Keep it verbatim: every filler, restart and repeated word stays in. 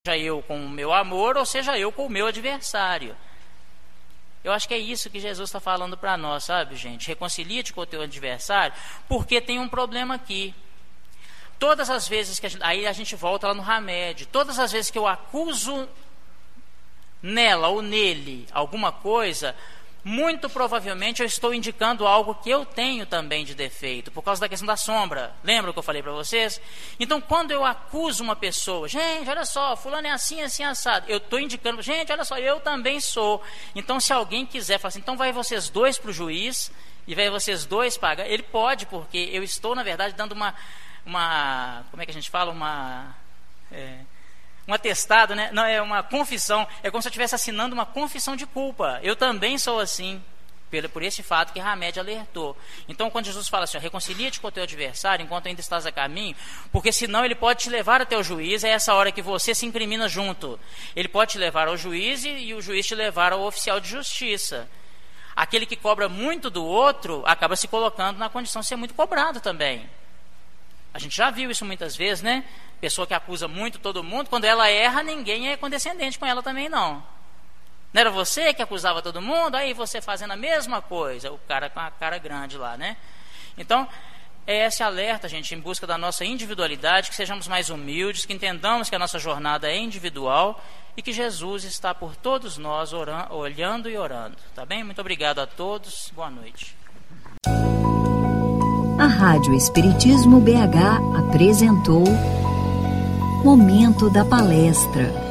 eu com o meu amor, ou seja eu com o meu adversário. Eu acho que é isso que Jesus está falando para nós, sabe, gente? Reconcilia-te com o teu adversário, porque tem um problema aqui. Todas as vezes que a gente, aí a gente volta lá no Hamed, todas as vezes que eu acuso nela ou nele alguma coisa, muito provavelmente eu estou indicando algo que eu tenho também de defeito, por causa da questão da sombra. Lembra o que eu falei para vocês? Então, quando eu acuso uma pessoa, gente, olha só, fulano é assim, assim, assado, eu estou indicando, gente, olha só, eu também sou. Então, se alguém quiser, fala assim, então vai vocês dois para o juiz, e vai vocês dois pagar, ele pode, porque eu estou, na verdade, dando uma, uma como é que a gente fala, uma... É, um atestado, né? Não, é uma confissão, é como se eu estivesse assinando uma confissão de culpa. Eu também sou assim, por esse fato que Hamed alertou. Então, quando Jesus fala assim, reconcilia-te com o teu adversário enquanto ainda estás a caminho, porque senão ele pode te levar até o juiz, é essa hora que você se incrimina junto. Ele pode te levar ao juiz e, e o juiz te levar ao oficial de justiça. Aquele que cobra muito do outro, acaba se colocando na condição de ser muito cobrado também. A gente já viu isso muitas vezes, né? Pessoa que acusa muito todo mundo, quando ela erra, ninguém é condescendente com ela também, não. Não era você que acusava todo mundo? Aí você fazendo a mesma coisa, o cara com a cara grande lá, né? Então, é esse alerta, gente, em busca da nossa individualidade, que sejamos mais humildes, que entendamos que a nossa jornada é individual e que Jesus está por todos nós orando, olhando e orando. Tá bem? Muito obrigado a todos. Boa noite. A Rádio Espiritismo B H apresentou Momento da Palestra.